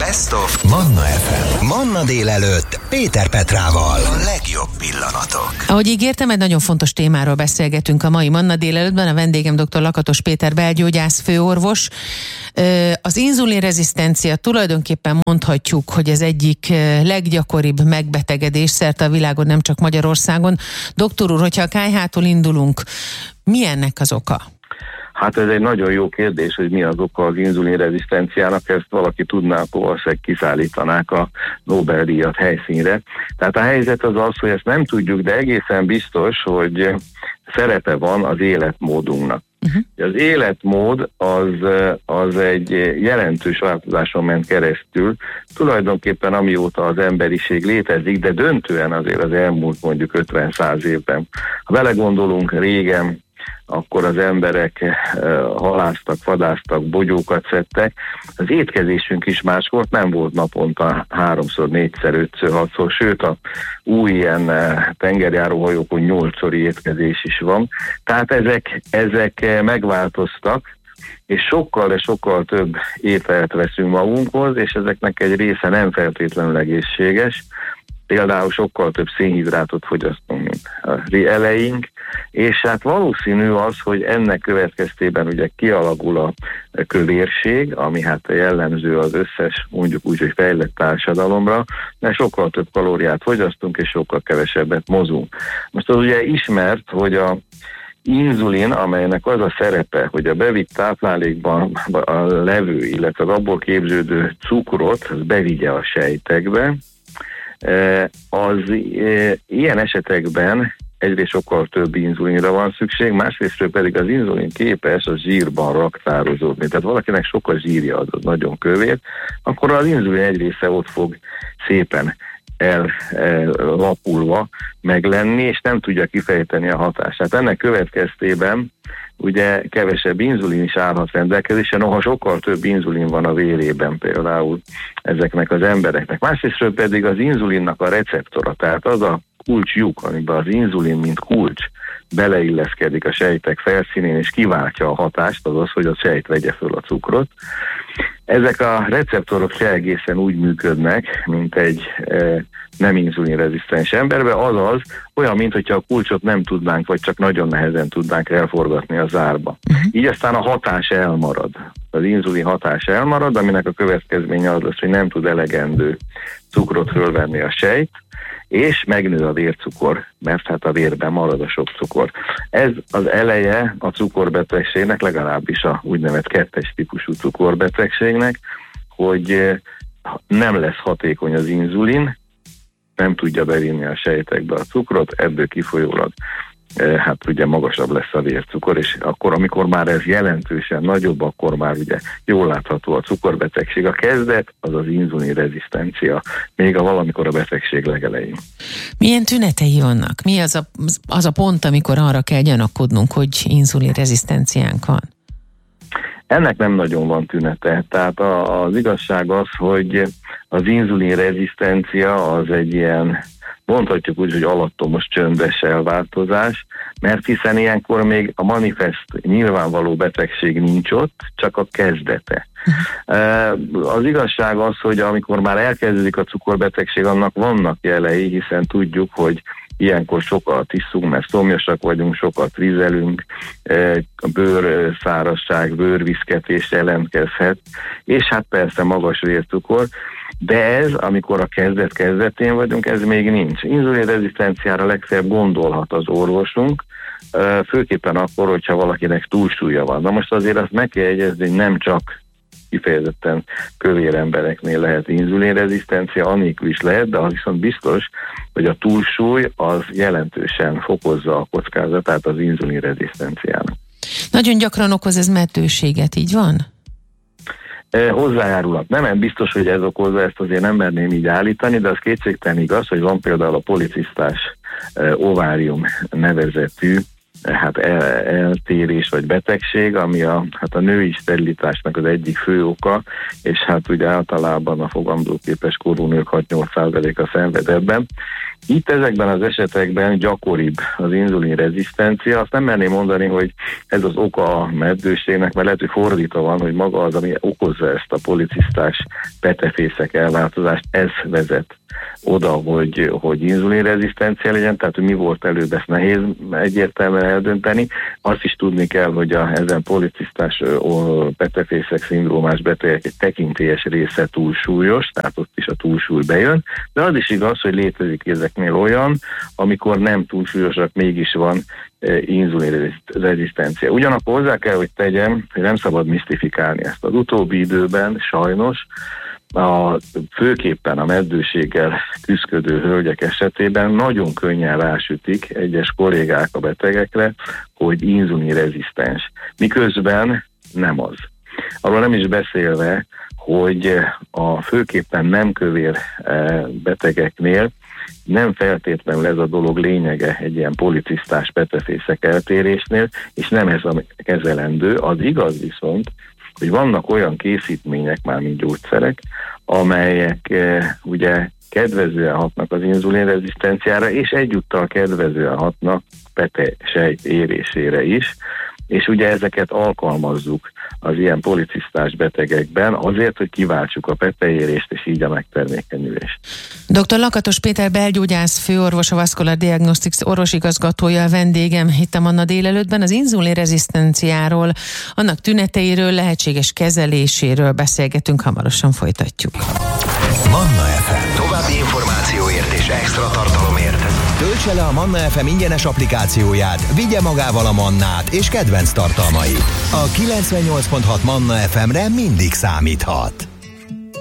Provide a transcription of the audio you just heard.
Best of Manna FM. Manna délelőtt Péter Petrával. A legjobb pillanatok. Ahogy ígértem, egy nagyon fontos témáról beszélgetünk a mai Manna délelőttben. A vendégem dr. Lakatos Péter belgyógyász főorvos. Az inzulinrezisztencia tulajdonképpen mondhatjuk, hogy ez egyik leggyakoribb megbetegedés szerte a világon, nem csak Magyarországon. Doktor úr, hogyha a kályhától indulunk, mi ennek az oka? Hát ez egy nagyon jó kérdés, hogy mi az oka az inzulinrezisztenciának, ezt valaki tudná, akkor valószínűleg kiszállítanák a Nobel-díjat helyszínre. Tehát a helyzet az az, hogy ezt nem tudjuk, de egészen biztos, hogy szerepe van az életmódunknak. Az életmód az egy jelentős változáson ment keresztül, tulajdonképpen amióta az emberiség létezik, de döntően azért az elmúlt mondjuk 50-100 évben. Ha belegondolunk, régen akkor az emberek halásztak, vadásztak, bogyókat szedtek. Az étkezésünk is más volt, nem volt naponta 3-szor, 4-szer, 5-ször, 6-szor, sőt a új ilyen tengerjáróhajókon 8-szori étkezés is van. Tehát ezek megváltoztak, és sokkal, de sokkal több ételt veszünk magunkhoz, és ezeknek egy része nem feltétlenül egészséges. Például sokkal több szénhidrátot fogyasztunk, mint az eleink, és hát valószínű az, hogy ennek következtében ugye kialakul a kövérség, ami hát jellemző az összes, mondjuk úgy, hogy fejlett társadalomra, mert sokkal több kalóriát fogyasztunk, és sokkal kevesebbet mozunk. Most az ugye ismert, hogy a inzulin, amelynek az a szerepe, hogy a bevitt táplálékban a levő, illetve az abból képződő cukrot az bevigye a sejtekbe, az ilyen esetekben egyrészt sokkal több inzulinra van szükség, másrésztről pedig az inzulin képes a zsírban raktározódni. Tehát valakinek sok a zsírja, az nagyon kövér, akkor az inzulin egy része ott fog szépen ellapulva meglenni, és nem tudja kifejteni a hatását. Ennek következtében ugye kevesebb inzulin is állhat rendelkezésre, noha sokkal több inzulin van a vérében például ezeknek az embereknek. Másrésztről pedig az inzulinnak a receptora, tehát az a kulcslyuk, amiben az inzulin mint kulcs beleilleszkedik a sejtek felszínén, és kiváltja a hatást, azaz, hogy a sejt vegye föl a cukrot. Ezek a receptorok se egészen úgy működnek, mint egy nem inzulinrezisztens emberben, azaz olyan, mint hogyha a kulcsot nem tudnánk, vagy csak nagyon nehezen tudnánk elforgatni a zárba. Így aztán a hatás elmarad. Az inzulin hatás elmarad, aminek a következménye az lesz, hogy nem tud elegendő cukrot fölvenni a sejt, és megnő a vércukor, mert hát a vérben marad a sok cukor. Ez az eleje a cukorbetegségnek, legalábbis a úgynevezett 2-es típusú cukorbetegségnek, hogy nem lesz hatékony az inzulin, nem tudja bevinni a sejtekbe a cukrot, ebből kifolyólag hát ugye magasabb lesz a vércukor, és akkor, amikor már ez jelentősen nagyobb, akkor már ugye jól látható a cukorbetegség. A kezdet az az inzulinrezisztencia, még valamikor a betegség legelején. Milyen tünetei vannak? Mi az a pont, amikor arra kell gyanakodnunk, hogy inzulinrezisztenciánk van? Ennek nem nagyon van tünete. Tehát az igazság az, hogy az inzulinrezisztencia az egy ilyen, mondhatjuk úgy, hogy alattomos csöndes elváltozás, mert hiszen ilyenkor még a manifest nyilvánvaló betegség nincs ott, csak a kezdete. Az igazság az, hogy amikor már elkezdődik a cukorbetegség, annak vannak jelei, hiszen tudjuk, hogy ilyenkor sokat iszunk, mert szomjasak vagyunk, sokat vizelünk, a bőrszárazság, bőrviszketés jelentkezhet, és hát persze magas vércukor, de ez, amikor a kezdetén vagyunk, ez még nincs. Inzulinrezisztenciára legfeljebb gondolhat az orvosunk, főképpen akkor, hogyha valakinek túlsúlya van. Na most azért azt meg kell jegyezni, hogy nem csak kifejezetten kövér embereknél lehet inzulinrezisztencia, anélkül is lehet, de az viszont biztos, hogy a túlsúly az jelentősen fokozza a kockázatát az inzulinrezisztenciának. Nagyon gyakran okoz ez meddőséget, így van? Hozzájárulhat. Nem biztos, hogy ez okozza, ezt azért nem merném így állítani, de az kétségtelen igaz, hogy van például a policisztás ovárium nevezetű eltérés vagy betegség, ami a női sterilitásnak az egyik fő oka, és hát ugye általában a fogamzóképes korú nők 6-8%-a szenved ebben. Itt ezekben az esetekben gyakoribb az inzulinrezisztencia. Azt nem merném mondani, hogy ez az oka a meddőségnek, mert lehet, hogy fordítva van, hogy maga az, ami okozza ezt a policisztás petefészek elváltozást, ez vezet oda, hogy inzulinrezisztencia legyen, tehát hogy mi volt előbb, ezt nehéz egyértelműen eldönteni. Azt is tudni kell, hogy ezen policisztás petefészek szindrómás betegek egy tekintélyes része túlsúlyos, tehát ott is a túlsúly bejön, de az is igaz, hogy létezik ezeknél olyan, amikor nem túlsúlyosak, mégis van inzulinrezisztencia. Ugyanakkor hozzá kell, hogy tegyem, hogy nem szabad misztifikálni ezt. Az utóbbi időben sajnos főképpen a meddőséggel küszködő hölgyek esetében nagyon könnyen rásütik egyes kollégák a betegekre, hogy inzulinrezisztens. Miközben nem az. Arról nem is beszélve, hogy a főképpen nem kövér betegeknél nem feltétlenül ez a dolog lényege egy ilyen policisztás petefészek eltérésnél, és nem ez a kezelendő. Az igaz viszont, hogy vannak olyan készítmények, már mint gyógyszerek, amelyek ugye kedvezően hatnak az inzulinrezisztenciára, és egyúttal kedvezően hatnak petesejt érésére is, és ugye ezeket alkalmazzuk az ilyen policisztás betegekben azért, hogy kiváltsuk a peteérést, és így a megtermékenyülést. Dr. Lakatos Péter belgyógyász főorvos, a Vascular Diagnostics orvosigazgatója a vendégem itt a Manna délelőttben. Az inzulinrezisztenciáról, annak tüneteiről, lehetséges kezeléséről beszélgetünk, hamarosan folytatjuk. Manna FM. További információért és extra tartalomért töltse le a Manna FM ingyenes applikációját, vigye magával a Mannát és kedvenc tartalmait. A 98.6 Manna FM-re mindig számíthat.